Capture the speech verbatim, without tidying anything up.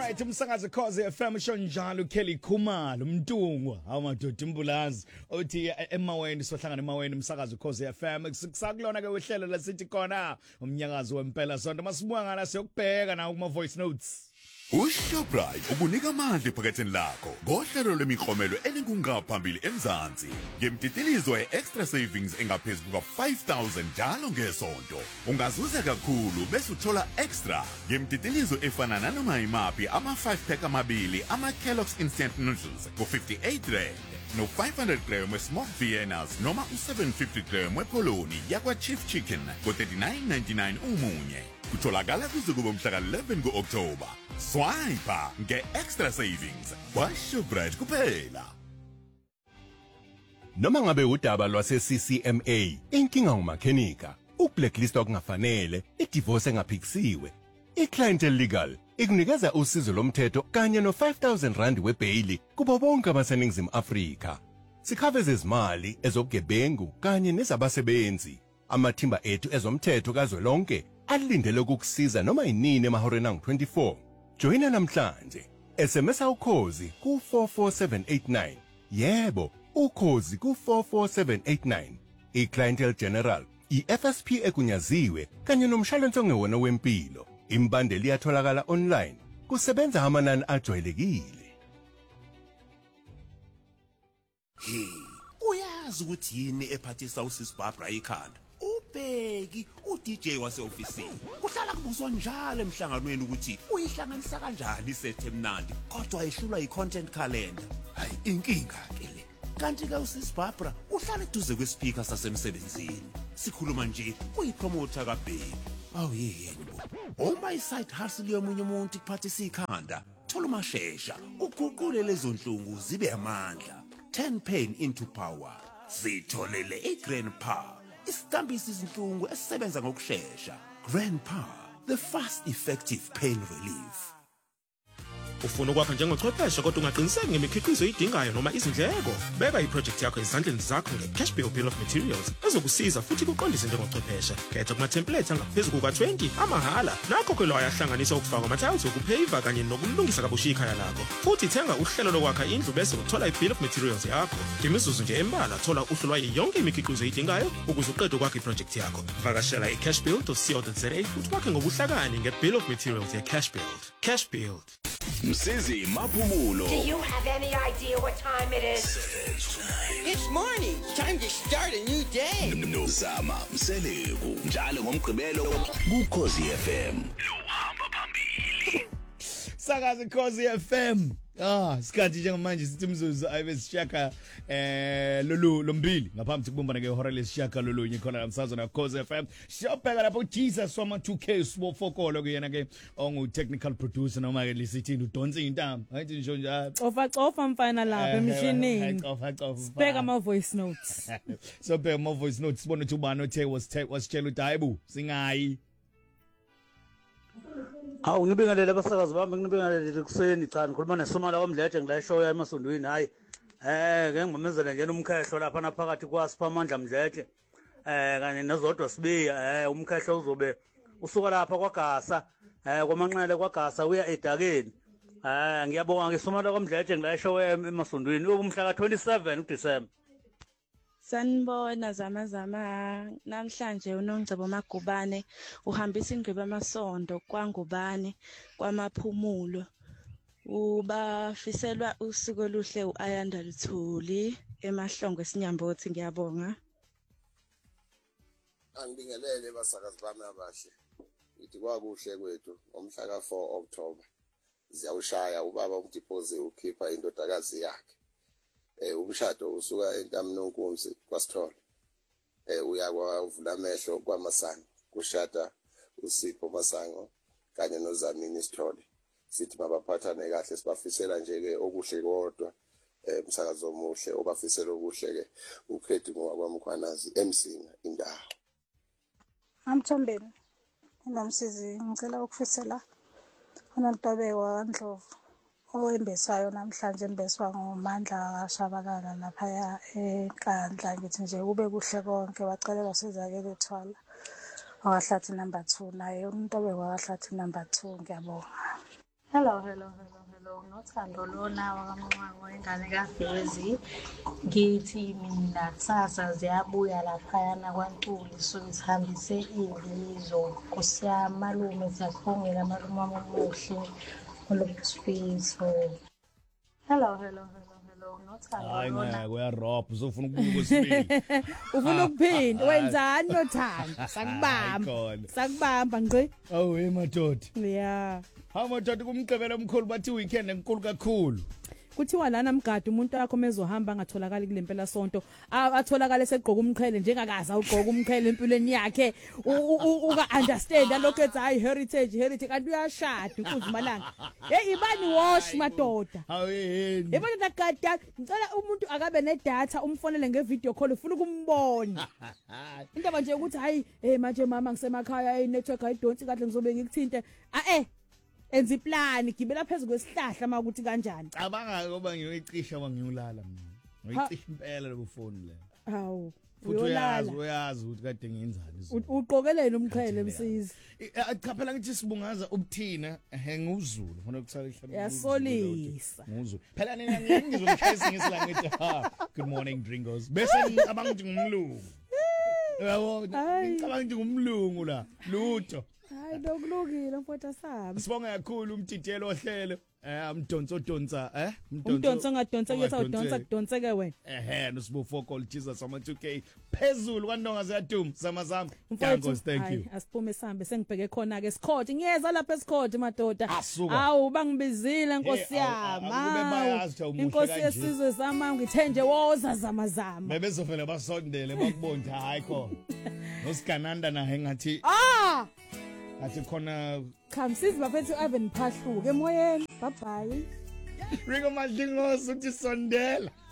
Alright, umsakazi Khosi F M show njalo uKelly Khumalo umntungwa awamadoda imbulazi othi emaweni sohlangana emaweni umsakazi Khosi F M kusakulona ke wehlelo lasithi khona umnyakazo wempela sonto masibuka ngala siyokubheka na kuma voice notes. uShoprite ubunika amandla ephaketheni lakho ngohlelo lemiklomelo elingungaphambili eMzansi ngemtitilizo e-extra savings engaphezulu kuka five thousand njalo ngesonto ungazuza kakhulu bese uthola extra ngemtitilizo efana nanoma imaphi ama five pack amabili ama Kellogg's instant noodles ngo fifty-eight rand no five hundred gram we smoked Viennas noma u seven fifty gram we poloni yakwa Chief Chicken ngo thirty-nine ninety-nine umunye kutholakala kuze kube mhla ka eleven ku-October. Swipe nge-extra savings kwaShoprite kuphela. Noma ngabe udaba lwase-C C M A, inkinga ngumakhenika, ukublacklist okungafanele, idivorce engaphikisiwe, iClientele Legal ikunikeza usizo lomthetho kanye no five thousand rand webail kubo bonke abaseningizimu Afrika. Sikhave izimali ezobugebengu kanye nezabasebenzi. Amathimba ethu ezomthetho kazwelonke alindele ukukusiza noma inini emahoreni angu twenty-four. Joina namhlanje. S M S ukhozi ku four four seven eight nine. Yebo, ukhozi ku four four seven eight nine. iClientele General, i-F S P ekunyaziwe kanye nomshwalense ongewona wempilo. Imbandeli iyatholakala online. Kusebenza amanani ajwayelekile. Hey, uyazi ukuthi yini ephathisa uSisi Barbara ikhanda? Ubheki u-D J wase-ofisini kuhlala kubuzwa njalo emhlanganweni ukuthi uyihlanganisa kanjani isethe emnandi kodwa ehlulwa yi-content calendar. Hayi inkinga ke le. Kanti ke uSisi Barbara uhlala eduze kwespeaker sasemsebenzini. Sikhuluma nje uyipromoter kaBheki. Awu yini bo. Uma iside hustle yomunye umuntu ikuphathisa ikhanda, thola umashesha uguqule lezo nhlungu zibe amandla. Turn pain into power. Zitholele iGrandpa. Isithambisi izinhlungu esisebenza ngokusheshsha. Grandpa, the fast effective pain relief. Ufuna ukwakha njengochwepheshe kodwa ungaqiniseki ngemikhiqizo oyidingayo noma izindleko. Beka iproject yakho ezandleni zakho ngeCashBill Bill of Materials ezokusiza futhi kuqondise njengochwepheshe. Khetha kuma templates angaphezulu kuka twenty amahala. Nakho ke lo ayahlanganisa ukufaka ama-tiles ukuphaver kanye nokulungisa kabusha ikhaya lakho. Futhi thenga uhlelo lokwakha indlu bese uthola iBill of Materials yakho. Ngemizuzu nje embalwa thola uhlu lwayo yonke imikhiqizo oyidingayo ukuze uqede ukwakha iproject yakho. Vakashela iCashBill dot co dot za futhi wakhe ngobuhlakani ngeBill of Materials yeCashBill. CashBill. Msizi Maphumulo. Do you have any idea what time it is? It's morning. Time to start a new day. Nozama Mseleku njalo ngomgqibelo kuKhosi F M. Lohamba phambili. Sakazi Khosi F M. Ah, sikhathi njengamanje sithi umzuzu ayebesishaka eh lolu lombili ngaphambi kubumbana ke ihora lesishaka lolunye khona namsazwe na Khosi F M. Siyobheka lapho Jesus wama two K sibofokolo kuyena ke ongu technical producer noma ke lisithi udonsa intamba. Hayi nje njalo. Cofa cofa mfana lapha emishinini. Cofa cofa. Sibeka ama voice notes. So bheka ama voice notes sibona ukuthi ubani othe was wasitshela ukuthi hayibo singayi. Hawu ngibingelele abasakazi bami ngibingelele kuseni cha ngikhuluma neSomala wamdletshe ngila show ya emasondweni hayi eh ke ngimemezele nje umkhehlo lapha naphakathi kwaSipha Amandla Mdletshe eh kanye nezodwa sibiya eh umkhehlo uzobe usuka lapha kwaGasa eh kwamanxele kwaGasa uya eDakeni eh ngiyabonga ngeSomala wamdletshe ngila show ya emasondweni umhla ka twenty-seven uDisemba. Sanibona zama zama namhlanje uNongcebo Magubane uhambisa ingqiba amasondo kwaNgubane kwamaphumulo ubafiselwa usuku oluhle uAyanda Luthuli emahlongo esinyambothi ngiyabonga. Angibingelele basakazi bami abashe ngithi kwakuhle kwethu ngomhla ka four October ziyawushaya ubaba uMtipoze ukhipha indodakazi yakhe. Eh umshado usuka eNtamnonkunzi kwaSithole eh uyakwa uvula amehlo kwaMasango kushada uSipho Masango kanye noZamini Sithole sithi mabaphathane kahle sibafisela nje ke okuhle kodwa eh umsakazo omuhle obafisela okuhle ke ukhethi ngokwamkhwanazi eMsinga indawo. Amthombeni nomsizi ngicela ukufisela uNontabeko kaNdlovu oyembesayo namhlanje embeswa ngomandla Shabalala lapha eNkandla ngithi nje kube kuhle konke bacelela sizakele ethwala wakahlathi number two naye uNontabeko wakahlathi number two ngiyabonga. Hello, hello, hello, hello. Nothando lona wakamama ingane kaVezi. Ngithi mina kusasa ziyabuya laphayana kwaNtuli so sihambise indizo. Nkosi yami malume siyakubongela malume wami omuhle olobusifo. Hello, hello, hello, hello. Nothando Hayi lona. ngeke uyarobha uzofuna ukubuka kwesibili. Ufuna ukuphinda wenzani nothando? Hayi Sakubamba. khona. Sakubamba ngqi. Awu hey madoda. Yeah. Hawu madoda kumgqibelo omkhulu bathi weekend enkulu kakhulu. Kuthiwa lana mgadi umuntu wakho mezohamba angatholakali kulempela sonto atholakala segqoka umqhele njengakaza ugqoka umqhele empilweni yakhe uka understand lokho ethi hayi heritage heritage kanti uyashada ukuzimalanga hey ibani wash madoda hawu yini ibani dagada ngicela umuntu akabe nedatha umfonele ngevideo call ufuna ukumbona into manje ukuthi hayi hey manje mama ngisemakhaya hey network ayidonsi kahle ngizobe ngikuthinte a eh enza iplan gibela phezulu kwesihlahla makuthi kanjani cabanga ngoba ngiyoyicisha bangiulala mina ngiyicisha impela lo phone le hawu futhi uyazi uyazi ukuthi kade ngiyenzani uqokelele umqhele msisi cha phela ngithi sibungaza ubuthina ehe nguzulu ngifuna ukuthola ihlamba yasolisa nguzulu phela nina ngizongishayisa ngisilanga ngithi ha good morning dringos bese ngicabanga ukuthi ngumlungu yabo ngicabanga ukuthi ngumlungu la lutho hayi dokulungile mfowethu sami sibonga kakhulu umtitelo ohlelo eh umdonso donsa eh umdonso ngadonsa kuyetha udonsa kudonseke wena ehe nosibo four call Jesus ama two K phezulu kwanonga ziyaduma samazama Dankos thank you asiphume sihambe sengibheke khona ke esikhodi ngiyeza lapha esikhodi madoda Asuka. awu bangibizile nkosi yami inkosi yesizwe sama ngithe nje woza zamazama bebezofela basondele bakubonda hayi khona nosigananda nahe ngathi ah athi khona khamsizi bafethu Ivan Phahluke emoyeni bye bye Ringo Madlingozi uthi sondela